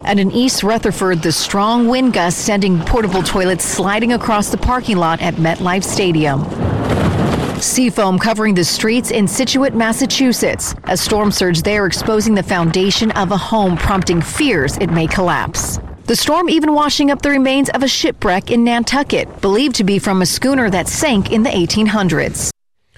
And in East Rutherford, the strong wind gusts sending portable toilets sliding across the parking lot at MetLife Stadium. Seafoam covering the streets in Scituate, Massachusetts. A storm surge there exposing the foundation of a home, prompting fears it may collapse. The storm even washing up the remains of a shipwreck in Nantucket, believed to be from a schooner that sank in the 1800s.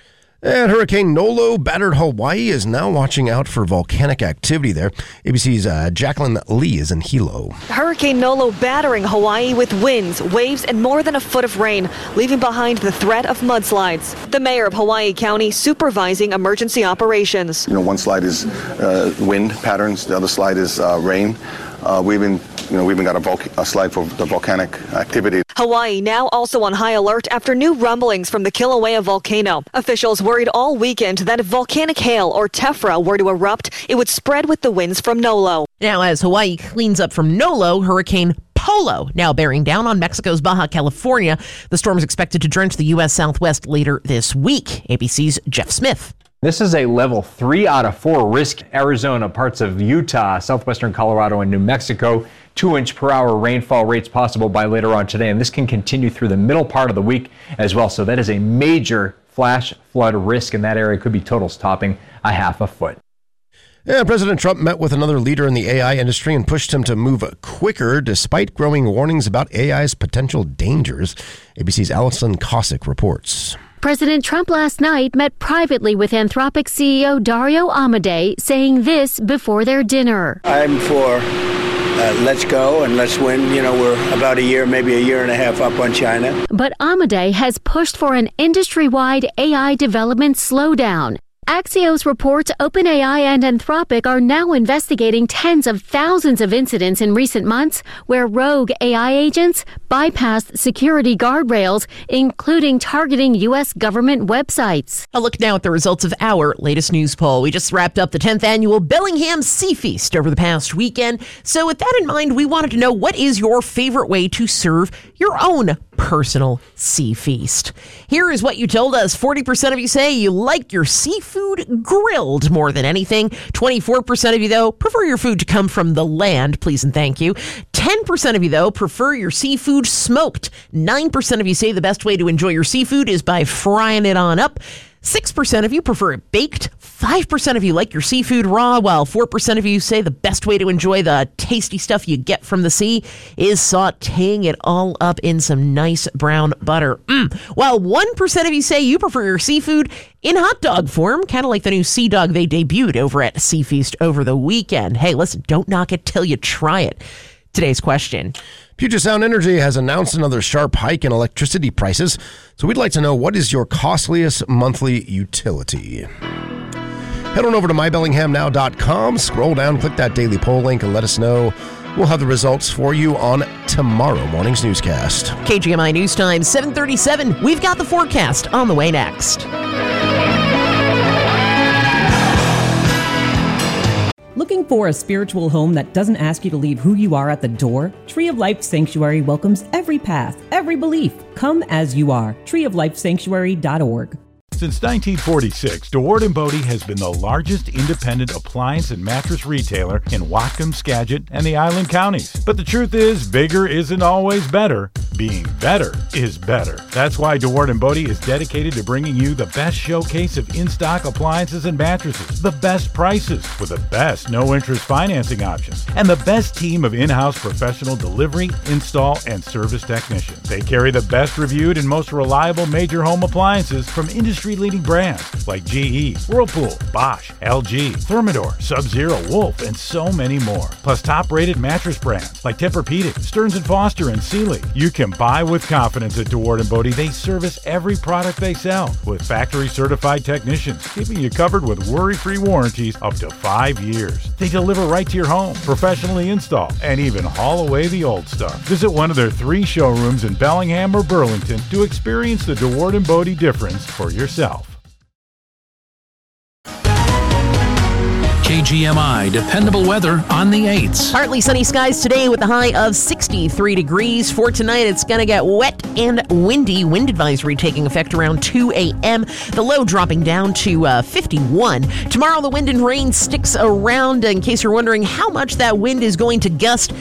And Hurricane Nolo battered Hawaii, is now watching out for volcanic activity there. ABC's Jacqueline Lee is in Hilo. Hurricane Nolo battering Hawaii with winds, waves, and more than a foot of rain, leaving behind the threat of mudslides. The mayor of Hawaii County supervising emergency operations. One slide is wind patterns, the other slide is rain. We've even got a slide for the volcanic activity. Hawaii now also on high alert after new rumblings from the Kilauea volcano. Officials worried all weekend that if volcanic hail or tephra were to erupt, it would spread with the winds from Nolo. Now, as Hawaii cleans up from Nolo, Hurricane Polo now bearing down on Mexico's Baja California. The storm is expected to drench the U.S. Southwest later this week. ABC's Jeff Smith. This is a level 3 out of 4 risk. Arizona, parts of Utah, southwestern Colorado, and New Mexico. 2-inch per hour rainfall rates possible by later on today. And this can continue through the middle part of the week as well. So that is a major flash flood risk in that area. Could be totals topping a half a foot. Yeah, President Trump met with another leader in the AI industry and pushed him to move quicker despite growing warnings about AI's potential dangers. ABC's Allison Cossack reports. President Trump last night met privately with Anthropic CEO Dario Amodei, saying this before their dinner. I'm for let's go and let's win. We're about a year, maybe a year and a half up on China. But Amodei has pushed for an industry-wide AI development slowdown. Axios reports OpenAI and Anthropic are now investigating tens of thousands of incidents in recent months where rogue AI agents bypassed security guardrails, including targeting U.S. government websites. A look now at the results of our latest news poll. We just wrapped up the 10th annual Bellingham Sea Feast over the past weekend. So with that in mind, we wanted to know, what is your favorite way to serve your own personal sea feast? Here is what you told us. 40% of you say you like your seafood grilled more than anything. 24% of you, though, prefer your food to come from the land, please and thank you. 10% of you, though, prefer your seafood smoked. 9% of you say the best way to enjoy your seafood is by frying it on up. 6% of you prefer it baked. 5% of you like your seafood raw, while 4% of you say the best way to enjoy the tasty stuff you get from the sea is sauteing it all up in some nice brown butter. While 1% of you say you prefer your seafood in hot dog form, kind of like the new Sea Dog they debuted over at Sea Feast over the weekend. Hey, listen, don't knock it till you try it. Today's question. Puget Sound Energy has announced another sharp hike in electricity prices, so we'd like to know, what is your costliest monthly utility? Head on over to mybellinghamnow.com, scroll down, click that daily poll link, and let us know. We'll have the results for you on tomorrow morning's newscast. KGMI News Time, 7:37. We've got the forecast on the way next. Looking for a spiritual home that doesn't ask you to leave who you are at the door? Tree of Life Sanctuary welcomes every path, every belief. Come as you are. treeoflifesanctuary.org. Since 1946, DeWard & Bodie has been the largest independent appliance and mattress retailer in Whatcom, Skagit, and the Island Counties. But the truth is, bigger isn't always better. Being better is better. That's why DeWard & Bodie is dedicated to bringing you the best showcase of in-stock appliances and mattresses, the best prices with the best no-interest financing options, and the best team of in-house professional delivery, install, and service technicians. They carry the best reviewed and most reliable major home appliances from industry-leading brands like GE, Whirlpool, Bosch, LG, Thermador, Sub-Zero, Wolf, and so many more. Plus top-rated mattress brands like Tempur-Pedic, Stearns & Foster, and Sealy. You can buy with confidence at DeWard & Bodie. They service every product they sell with factory-certified technicians, keeping you covered with worry-free warranties up to 5 years. They deliver right to your home, professionally install, and even haul away the old stuff. Visit one of their 3 showrooms in Bellingham or Burlington to experience the DeWard & Bodie difference for yourself. KGMI dependable weather on the 8s. Partly sunny skies today with a high of 63 degrees. For tonight, it's going to get wet and windy. Wind advisory taking effect around 2 a.m. The low dropping down to 51. Tomorrow, the wind and rain sticks around. In case you're wondering how much that wind is going to gust,